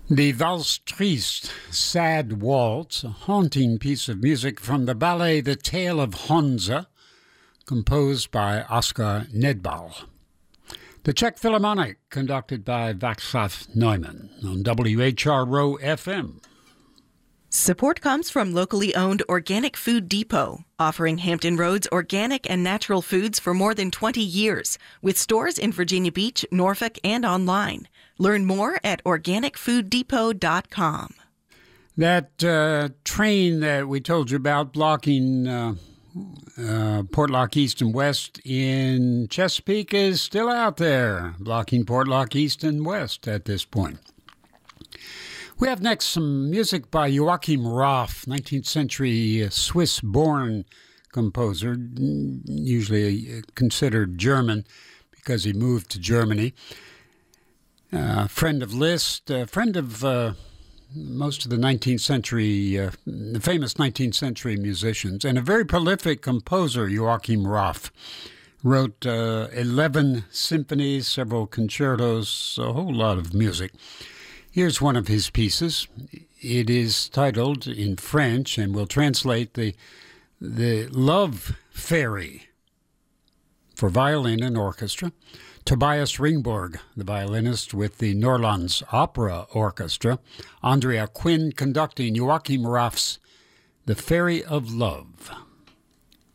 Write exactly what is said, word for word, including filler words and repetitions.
The Valse Triste, Sad Waltz, a haunting piece of music from the ballet The Tale of Honza, composed by Oskar Nedbal. The Czech Philharmonic, conducted by Václav Neumann on W H R O F M. Support comes from locally owned Organic Food Depot, offering Hampton Roads organic and natural foods for more than twenty years, with stores in Virginia Beach, Norfolk, and online. Learn more at organic food depot dot com. That uh, train that we told you about blocking uh, uh, Portlock East and West in Chesapeake is still out there, blocking Portlock East and West at this point. We have next some music by Joachim Raff, nineteenth century Swiss-born composer, usually considered German because he moved to Germany. Uh, friend of Liszt, uh, friend of uh, most of the nineteenth century, uh, the famous nineteenth century musicians, and a very prolific composer, Joachim Raff. Wrote uh, eleven symphonies, several concertos, a whole lot of music. Here's one of his pieces. It is titled in French, and we'll translate the the Love Fairy for violin and orchestra. Tobias Ringborg, the violinist with the Norlands Opera Orchestra. Andrea Quinn conducting Joachim Raff's The Fairy of Love.